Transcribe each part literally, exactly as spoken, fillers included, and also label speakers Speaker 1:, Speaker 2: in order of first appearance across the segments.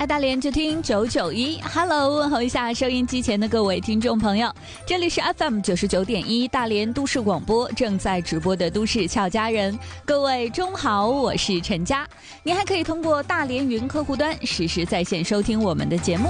Speaker 1: 爱大连就听九九一 Hello， 问候一下收音机前的各位听众朋友，这里是 F M 九十九点一大连都市广播，正在直播的都市俏佳人，各位中好，我是陈佳。您还可以通过大连云客户端实时在线收听我们的节目。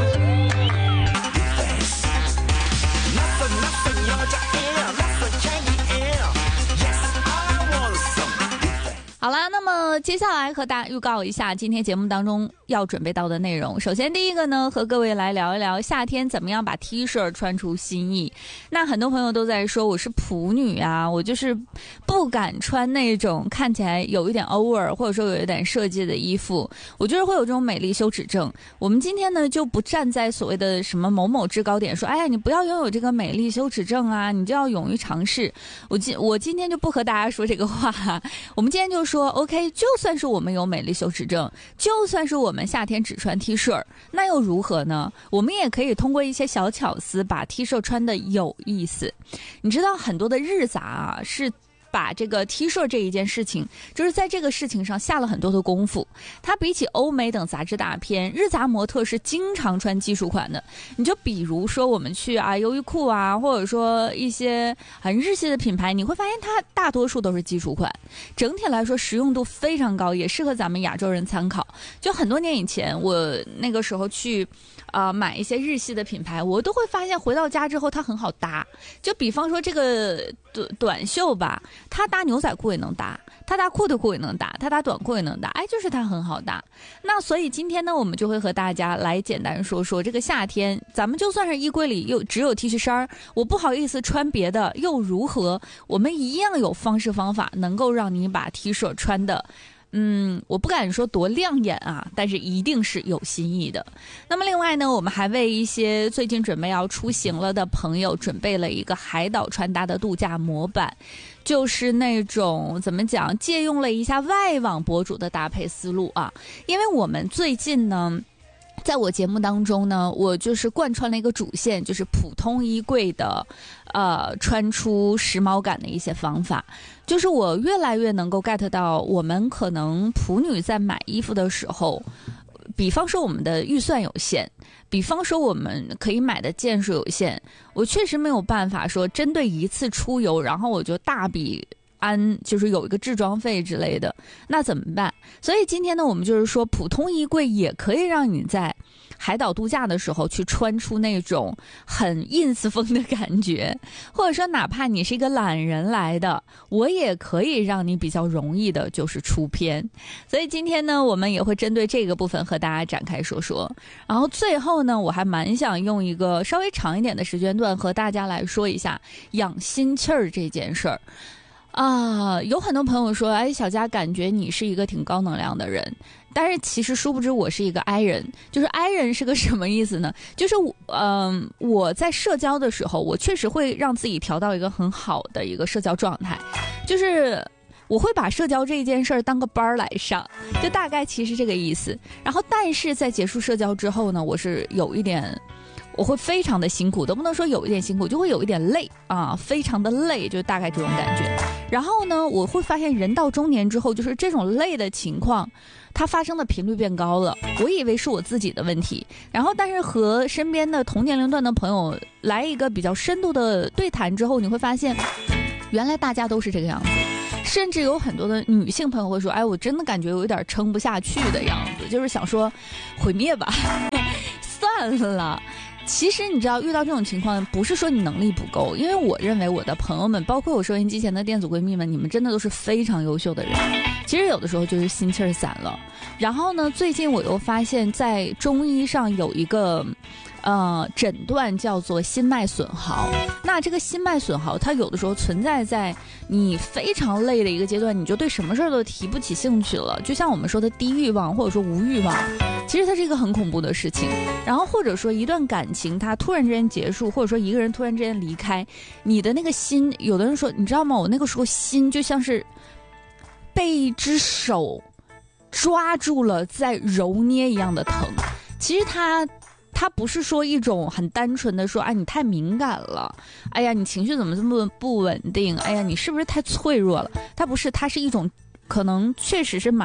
Speaker 1: 好啦，那么接下来和大家预告一下今天节目当中要准备到的内容。首先第一个呢，和各位来聊一聊夏天怎么样把 T 恤穿出新意。那很多朋友都在说我是普女啊，我就是不敢穿那种看起来有一点 over 或者说有一点设计的衣服，我就是会有这种美丽羞耻症。我们今天呢就不站在所谓的什么某某制高点说，哎呀你不要拥有这个美丽羞耻症啊，你就要勇于尝试。我今我今天就不和大家说这个话，我们今天就说 OK， 就算是我们有美丽羞耻症，就算是我们夏天只穿 T 恤，那又如何呢？我们也可以通过一些小巧思把 T 恤穿得有意思。你知道很多的日杂啊是把这个 T 恤这一件事情，就是在这个事情上下了很多的功夫。它比起欧美等杂志大片，日杂模特是经常穿基础款的。你就比如说我们去啊优衣库啊，或者说一些很日系的品牌，你会发现它大多数都是基础款。整体来说实用度非常高，也适合咱们亚洲人参考。就很多年以前，我那个时候去呃买一些日系的品牌，我都会发现回到家之后它很好搭。就比方说这个短短袖吧，它搭牛仔裤也能搭，它搭裤腿裤也能搭，它搭短裤也能搭，哎，就是它很好搭。那所以今天呢，我们就会和大家来简单说说这个夏天，咱们就算是衣柜里又只有 T 恤衫，我不好意思穿别的又如何？我们一样有方式方法能够让你把 T 恤穿的嗯，我不敢说多亮眼啊，但是一定是有新意的。那么另外呢，我们还为一些最近准备要出行了的朋友准备了一个海岛穿搭的度假模板，就是那种怎么讲，借用了一下外网博主的搭配思路啊。因为我们最近呢，在我节目当中呢，我就是贯穿了一个主线，就是普通衣柜的呃穿出时髦感的一些方法。就是我越来越能够 get 到我们可能普女在买衣服的时候，比方说我们的预算有限，比方说我们可以买的件数有限，我确实没有办法说针对一次出游然后我就大笔安就是有一个置装费之类的，那怎么办？所以今天呢，我们就是说普通衣柜也可以让你在海岛度假的时候去穿出那种很 ins 风的感觉，或者说哪怕你是一个懒人来的，我也可以让你比较容易的就是出片。所以今天呢，我们也会针对这个部分和大家展开说说。然后最后呢，我还蛮想用一个稍微长一点的时间段和大家来说一下养心气儿这件事儿。啊，有很多朋友说，哎，小佳感觉你是一个挺高能量的人，但是其实殊不知我是一个 I 人。就是 I 人是个什么意思呢？就是嗯、呃，我在社交的时候，我确实会让自己调到一个很好的一个社交状态，就是我会把社交这一件事儿当个班儿来上，就大概其实这个意思。然后但是在结束社交之后呢，我是有一点我会非常的辛苦，都不能说有一点辛苦，就会有一点累啊，非常的累，就大概这种感觉。然后呢，我会发现人到中年之后，就是这种累的情况它发生的频率变高了。我以为是我自己的问题，然后但是和身边的同年龄段的朋友来一个比较深度的对谈之后，你会发现原来大家都是这个样子。甚至有很多的女性朋友会说，哎，我真的感觉有点撑不下去的样子，就是想说毁灭吧算了。其实你知道，遇到这种情况不是说你能力不够，因为我认为我的朋友们，包括我收音机前的电子闺蜜们，你们真的都是非常优秀的人。其实有的时候就是心气儿散了。然后呢，最近我又发现在中医上有一个呃诊断叫做心脉损耗。那这个心脉损耗它有的时候存在在你非常累的一个阶段，你就对什么事儿都提不起兴趣了，就像我们说的低欲望或者说无欲望，其实它是一个很恐怖的事情。然后或者说一段感情它突然之间结束，或者说一个人突然之间离开，你的那个心，有的人说你知道吗，我那个时候心就像是被一只手抓住了在揉捏一样的疼。其实它它不是说一种很单纯的说，哎，你太敏感了，哎呀，你情绪怎么这么不稳定，哎呀，你是不是太脆弱了？它不是，它是一种可能确实是蛮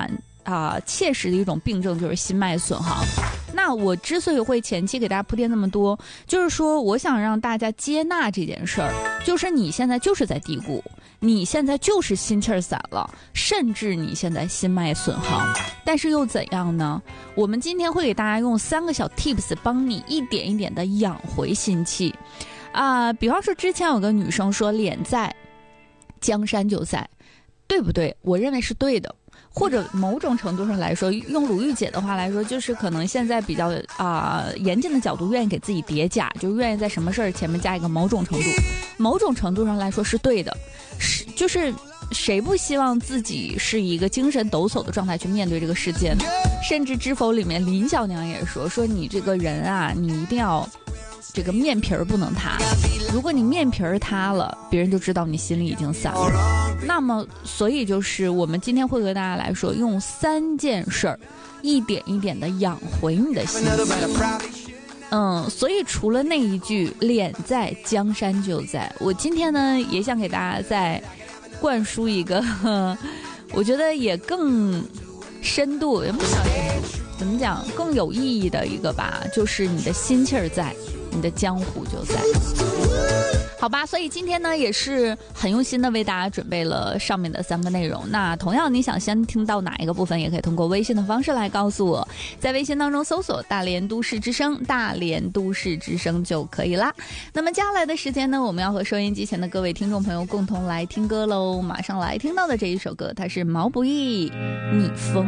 Speaker 1: 啊、呃、切实的一种病症，就是心脉损耗。那我之所以会前期给大家铺垫那么多，就是说我想让大家接纳这件事儿，就是你现在就是在低谷，你现在就是心气儿散了，甚至你现在心脉损耗，但是又怎样呢？我们今天会给大家用三个小 tips 帮你一点一点的养回心气啊、呃。比方说之前有个女生说脸在江山就在，对不对？我认为是对的。或者某种程度上来说，用鲁豫姐的话来说，就是可能现在比较啊、呃、严谨的角度，愿意给自己叠加，就愿意在什么事儿前面加一个某种程度，某种程度上来说是对的，是就是谁不希望自己是一个精神抖擞的状态去面对这个世界呢？甚至知否里面林小娘也说说你这个人啊，你一定要这个面皮儿不能塌，如果你面皮儿塌了，别人就知道你心里已经散了。那么所以就是我们今天会和大家来说，用三件事儿一点一点的养回你的心情。嗯，所以除了那一句脸在江山就在，我今天呢也想给大家再灌输一个呵我觉得也更深度也不想怎么讲更有意义的一个吧，就是你的心气儿在，你的江湖就在。好吧，所以今天呢也是很用心的为大家准备了上面的三个内容。那同样你想先听到哪一个部分，也可以通过微信的方式来告诉我，在微信当中搜索大连都市之声，大连都市之声就可以啦。那么接下来的时间呢，我们要和收音机前的各位听众朋友共同来听歌喽。马上来听到的这一首歌，它是毛不易逆风。